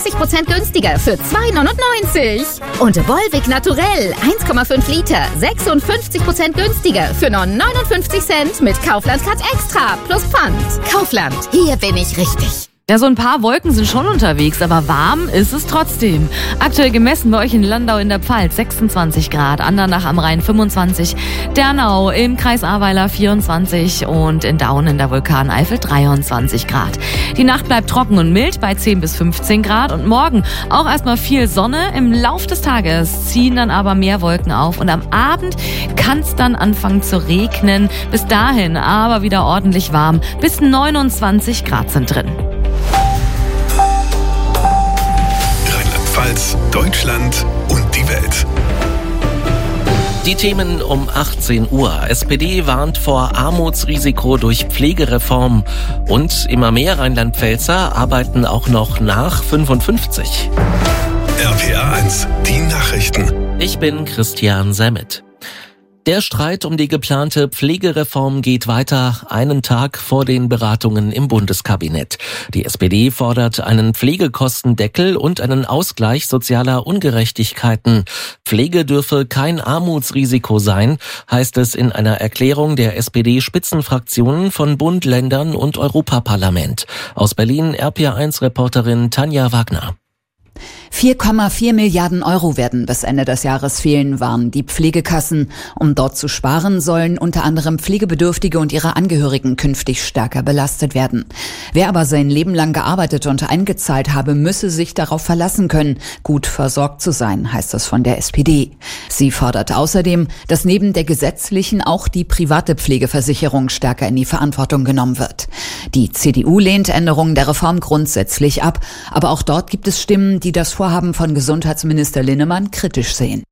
60% günstiger für 2,99 €. Und Volvic Naturell 1,5 Liter 56% günstiger für nur 59 Cent mit Kaufland Cut Extra plus Pfand. Kaufland, hier bin ich richtig. Ja, so ein paar Wolken sind schon unterwegs, aber warm ist es trotzdem. Aktuell gemessen bei euch in Landau in der Pfalz 26 Grad, Andernach am Rhein 25, Dernau im Kreis Ahrweiler 24 und in Daun in der Vulkaneifel 23 Grad. Die Nacht bleibt trocken und mild bei 10 bis 15 Grad und morgen auch erstmal viel Sonne. Im Lauf des Tages ziehen dann aber mehr Wolken auf und am Abend kann es dann anfangen zu regnen. Bis dahin aber wieder ordentlich warm, bis 29 Grad sind drin. Rheinland-Pfalz, Deutschland und die Welt. Die Themen um 18 Uhr. SPD warnt vor Armutsrisiko durch Pflegereform. Und immer mehr Rheinland-Pfälzer arbeiten auch noch nach 55. RPA 1, die Nachrichten. Ich bin Christian Semmet. Der Streit um die geplante Pflegereform geht weiter, einen Tag vor den Beratungen im Bundeskabinett. Die SPD fordert einen Pflegekostendeckel und einen Ausgleich sozialer Ungerechtigkeiten. Pflege dürfe kein Armutsrisiko sein, heißt es in einer Erklärung der SPD-Spitzenfraktionen von Bund, Ländern und Europaparlament. Aus Berlin RPA1-Reporterin Tanja Wagner. 4,4 Milliarden € werden bis Ende des Jahres fehlen, warnen die Pflegekassen. Um dort zu sparen, sollen unter anderem Pflegebedürftige und ihre Angehörigen künftig stärker belastet werden. Wer aber sein Leben lang gearbeitet und eingezahlt habe, müsse sich darauf verlassen können, gut versorgt zu sein, heißt es von der SPD. Sie fordert außerdem, dass neben der gesetzlichen auch die private Pflegeversicherung stärker in die Verantwortung genommen wird. Die CDU lehnt Änderungen der Reform grundsätzlich ab, aber auch dort gibt es Stimmen, die das Vorhaben von Gesundheitsminister Linnemann kritisch sehen.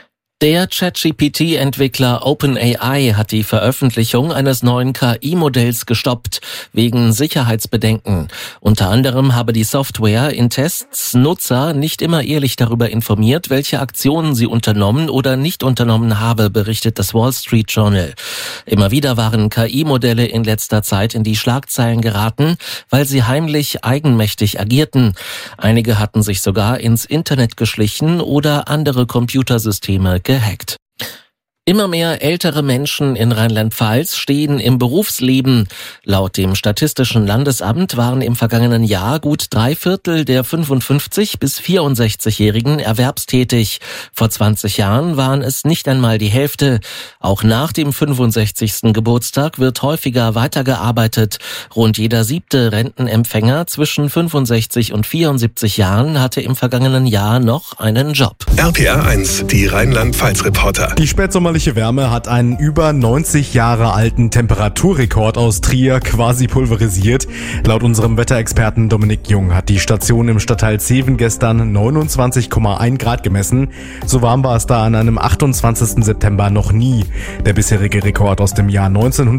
Der ChatGPT-Entwickler OpenAI hat die Veröffentlichung eines neuen KI-Modells gestoppt, wegen Sicherheitsbedenken. Unter anderem habe die Software in Tests Nutzer nicht immer ehrlich darüber informiert, welche Aktionen sie unternommen oder nicht unternommen habe, berichtet das Wall Street Journal. Immer wieder waren KI-Modelle in letzter Zeit in die Schlagzeilen geraten, weil sie heimlich eigenmächtig agierten. Einige hatten sich sogar ins Internet geschlichen oder andere Computersysteme gehackt. Immer mehr ältere Menschen in Rheinland-Pfalz stehen im Berufsleben. Laut dem Statistischen Landesamt waren im vergangenen Jahr gut 3/4 der 55- bis 64-Jährigen erwerbstätig. Vor 20 Jahren waren es nicht einmal die Hälfte. Auch nach dem 65. Geburtstag wird häufiger weitergearbeitet. Rund jeder 7. Rentenempfänger zwischen 65 und 74 Jahren hatte im vergangenen Jahr noch einen Job. RPA 1, die Rheinland-Pfalz-Reporter. Die spätsommerliche Wärme hat einen über 90 Jahre alten Temperaturrekord aus Trier quasi pulverisiert. Laut unserem Wetterexperten Dominik Jung hat die Station im Stadtteil Zeven gestern 29,1 Grad gemessen. So warm war es da an einem 28. September noch nie. Der bisherige Rekord aus dem Jahr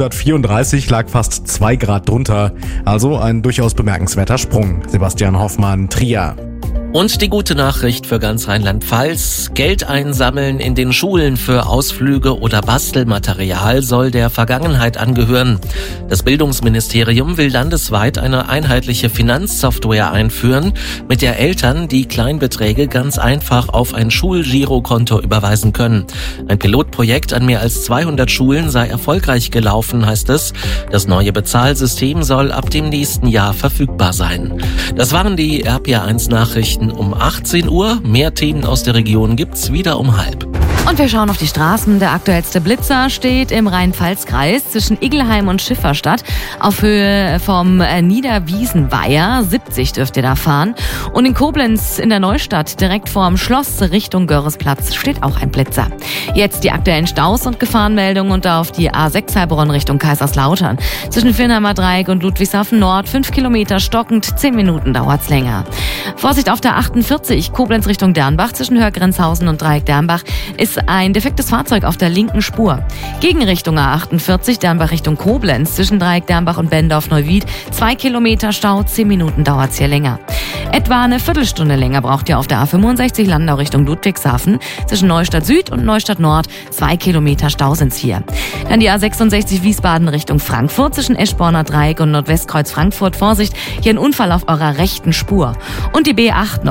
1934 lag fast 2 Grad drunter. Also ein durchaus bemerkenswerter Sprung. Sebastian Hoffmann, Trier. Und die gute Nachricht für ganz Rheinland-Pfalz: Geld einsammeln in den Schulen für Ausflüge oder Bastelmaterial soll der Vergangenheit angehören. Das Bildungsministerium will landesweit eine einheitliche Finanzsoftware einführen, mit der Eltern die Kleinbeträge ganz einfach auf ein Schulgirokonto überweisen können. Ein Pilotprojekt an mehr als 200 Schulen sei erfolgreich gelaufen, heißt es. Das neue Bezahlsystem soll ab dem nächsten Jahr verfügbar sein. Das waren die RPA1-Nachrichten um 18 Uhr. Mehr Themen aus der Region gibt's wieder um 12:30. Und wir schauen auf die Straßen. Der aktuellste Blitzer steht im Rhein-Pfalz-Kreis zwischen Iggelheim und Schifferstadt auf Höhe vom Niederwiesenweiher. 70 dürft ihr da fahren. Und in Koblenz in der Neustadt direkt vorm Schloss Richtung Görresplatz steht auch ein Blitzer. Jetzt die aktuellen Staus und Gefahrenmeldungen und auf die A6 Heilbronn Richtung Kaiserslautern. Zwischen Villenheimer Dreieck und Ludwigshafen Nord 5 Kilometer stockend, 10 Minuten dauert's länger. Vorsicht auf der 48 Koblenz Richtung Dernbach zwischen Hörgrenzhausen und Dreieck Dernbach ist News, ein defektes Fahrzeug auf der linken Spur. Gegenrichtung A48, Dernbach Richtung Koblenz, zwischen Dreieck Dernbach und Bendorf-Neuwied. 2 Kilometer Stau, 10 Minuten dauert's hier länger. Etwa eine Viertelstunde länger braucht ihr auf der A65 Landau Richtung Ludwigshafen. Zwischen Neustadt Süd und Neustadt Nord 2 Kilometer Stau sind's hier. Dann die A66 Wiesbaden Richtung Frankfurt zwischen Eschborner Dreieck und Nordwestkreuz Frankfurt. Vorsicht, hier ein Unfall auf eurer rechten Spur. Und die B8